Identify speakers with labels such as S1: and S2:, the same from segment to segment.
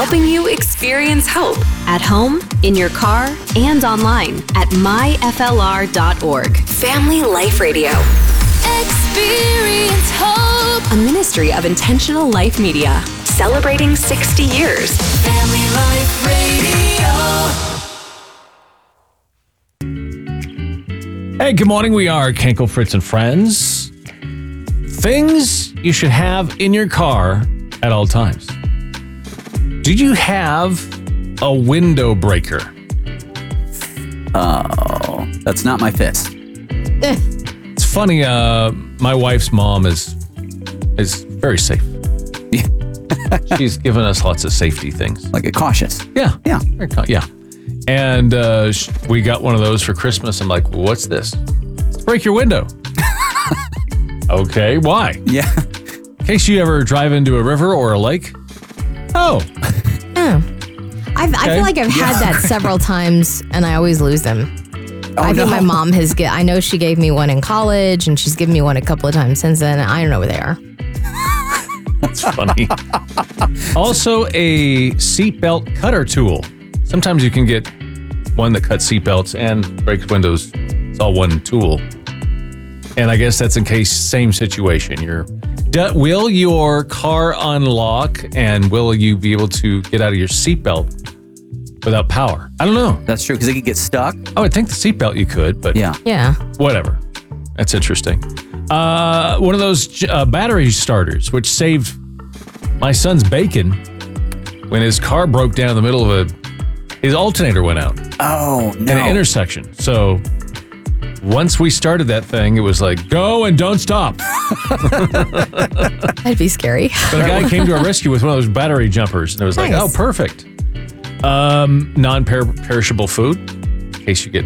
S1: helping you experience hope at home, in your car, and online at myflr.org. Family Life Radio. Experience hope. A ministry of Intentional Life Media. Celebrating 60 years. Family Life
S2: Radio. Hey, good morning. We are Kenkel, Fritz, and Friends. Things you should have in your car at all times. Do you have a window breaker?
S3: Oh, that's not my fist.
S2: It's funny. My wife's mom is very safe.
S3: Yeah.
S2: She's given us lots of safety things.
S3: Like a cautious.
S2: Yeah.
S3: Yeah.
S2: Yeah. And we got one of those for Christmas. I'm like, well, what's this? Let's break your window. Okay, why?
S3: Yeah.
S2: In case you ever drive into a river or a lake. Oh.
S4: I feel like I've had that several times, and I always lose them. I think my mom I know she gave me one in college, and she's given me one a couple of times since then. I don't know where they are.
S2: That's funny. Also, a seatbelt cutter tool. Sometimes you can get one that cuts seatbelts and breaks windows. It's all one tool. And I guess that's in case, same situation. Will your car unlock, and will you be able to get out of your seatbelt without power? I don't know.
S3: That's true, because it could get stuck.
S2: I would think the seatbelt you could, but
S4: Yeah.
S2: whatever. That's interesting. One of those battery starters, which saved my son's bacon when his car broke down in the middle of his alternator went out.
S3: Oh, no.
S2: In an intersection. So once we started that thing, it was like, go and don't stop.
S4: That'd be scary.
S2: But a guy came to our rescue with one of those battery jumpers, and it was like,
S4: Nice.
S2: oh, perfect. Non-perishable food, in case you get,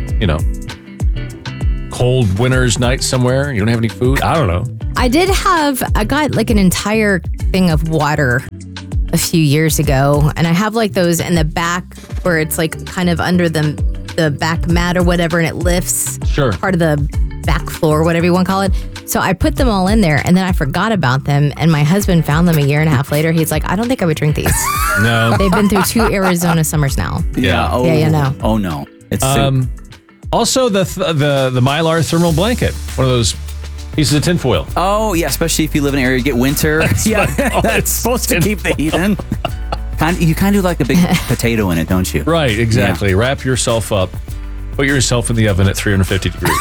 S2: cold winter's night somewhere, you don't have any food. I don't know.
S4: I got like an entire thing of water a few years ago, and I have like those in the back where it's like kind of under the back mat or whatever, and it lifts part of the back floor, whatever you want to call it. So I put them all in there, and then I forgot about them, and my husband found them a year and a half later. He's like, I don't think I would drink these.
S2: No.
S4: They've been through 2 Arizona summers now.
S3: Yeah. Oh,
S4: Yeah, no.
S3: Oh, no. It's soup.
S2: Also, the Mylar thermal blanket, one of those pieces of tinfoil.
S3: Oh, yeah, especially if you live in an area you get winter. That's supposed to keep the heat in. You kind of do like a big potato in it, don't you?
S2: Right, exactly. Yeah. Wrap yourself up. Put yourself in the oven at 350 degrees.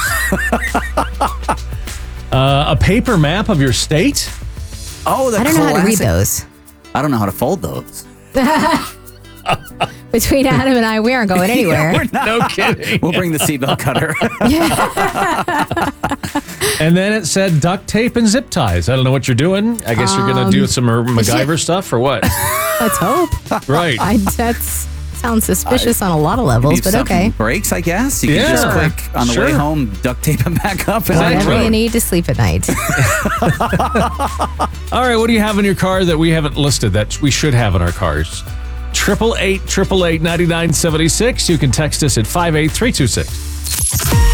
S2: A paper map of your state?
S3: Oh,
S4: I don't know how to read those.
S3: I don't know how to fold those.
S4: Between Adam and I, we aren't going anywhere.
S2: No kidding.
S3: We'll bring the seatbelt cutter.
S2: And then it said duct tape and zip ties. I don't know what you're doing. I guess you're going to do some MacGyver stuff or what?
S4: Let's hope.
S2: Right.
S4: That sounds suspicious on a lot all but okay.
S3: Breaks, I guess. You can just click on the way home, duct tape them back up. And
S4: whatever you need to sleep at night.
S2: All right, what do you have in your car that we haven't listed that we should have in our cars? 888-888-9976. You can text us at 58326.